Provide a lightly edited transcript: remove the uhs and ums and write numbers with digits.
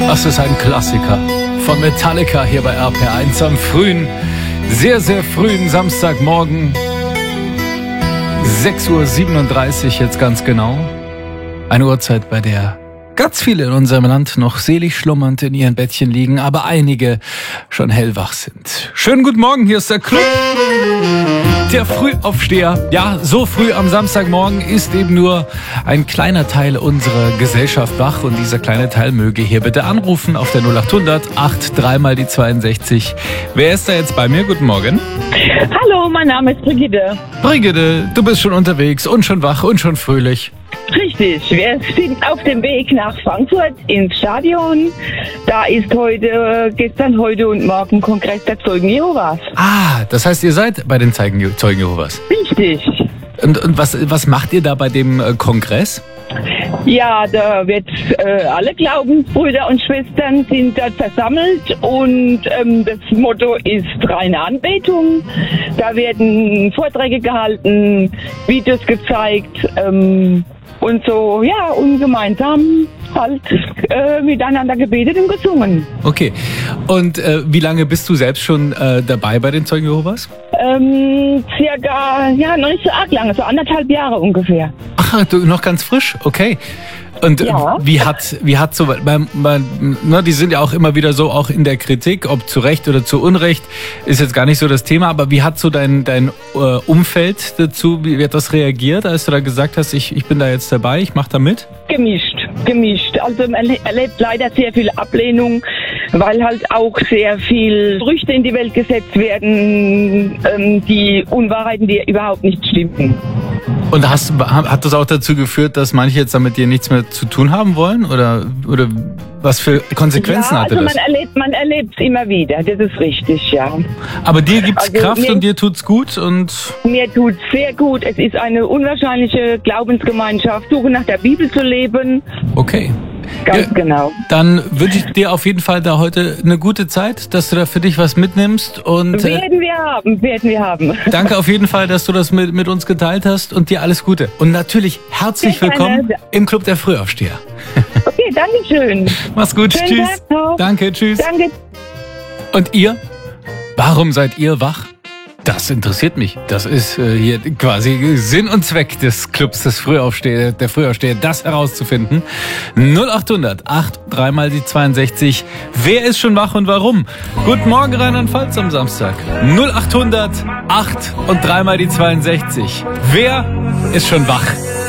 Das ist ein Klassiker von Metallica hier bei RPR1 am frühen, sehr, sehr frühen Samstagmorgen. 6:37 Uhr jetzt ganz genau. Eine Uhrzeit, bei der ganz viele in unserem Land noch selig schlummernd in ihren Bettchen liegen, aber einige schon hellwach sind. Schönen guten Morgen, hier ist der Club. Der Frühaufsteher. Ja, so früh am Samstagmorgen ist eben nur ein kleiner Teil unserer Gesellschaft wach. Und dieser kleine Teil möge hier bitte anrufen auf der 0800 83 mal die 62. Wer ist da jetzt bei mir? Guten Morgen. Hallo, mein Name ist Brigitte. Brigitte, du bist schon unterwegs und schon wach und schon fröhlich. Richtig, wir sind auf dem Weg nach Frankfurt ins Stadion. Da ist gestern, heute und morgen Kongress der Zeugen Jehovas. Ah, das heißt, ihr seid bei den Zeugen Jehovas. Richtig. Und was macht ihr da bei dem Kongress? Ja, da wird alle Glaubensbrüder und Schwestern sind dort versammelt und das Motto ist reine Anbetung. Da werden Vorträge gehalten, Videos gezeigt und so, ja, und gemeinsam halt miteinander gebetet und gesungen. Okay. Und wie lange bist du selbst schon dabei bei den Zeugen Jehovas? Circa, ja, noch nicht so arg lange, so 1,5 Jahre ungefähr. Ach, du noch ganz frisch? Okay. Und ja. wie hat so, die sind ja auch immer wieder so auch in der Kritik, ob zu Recht oder zu Unrecht, ist jetzt gar nicht so das Thema, aber wie hat so dein Umfeld dazu, wie hat das reagiert, als du da gesagt hast, ich bin da jetzt dabei, ich mache da mit? Gemischt. Also man erlebt leider sehr viel Ablehnung, weil halt auch sehr viel Gerüchte in die Welt gesetzt werden, die Unwahrheiten, die überhaupt nicht stimmen. Und hat das auch dazu geführt, dass manche jetzt damit dir nichts mehr zu tun haben wollen? Oder was für Konsequenzen hatte das? Man erlebt es immer wieder, das ist richtig, ja. Aber dir gibt's Kraft und dir tut's gut? Und mir tut's sehr gut. Es ist eine unwahrscheinliche Glaubensgemeinschaft, Suche nach der Bibel zu leben. Okay. Ganz genau. Dann wünsche ich dir auf jeden Fall da heute eine gute Zeit, dass du da für dich was mitnimmst. Und werden wir haben. Danke auf jeden Fall, dass du das mit uns geteilt hast und dir alles Gute. Und natürlich herzlich willkommen im Club der Frühaufsteher. Okay, danke schön. Mach's gut, Schönen tschüss. Tag noch. Danke, tschüss. Danke. Und ihr? Warum seid ihr wach? Das interessiert mich. Das ist hier quasi Sinn und Zweck des Clubs der Frühaufsteher, das herauszufinden. 0800 83 mal die 62. Wer ist schon wach und warum? Guten Morgen, Rheinland-Pfalz am Samstag. 0800 83 mal die 62. Wer ist schon wach?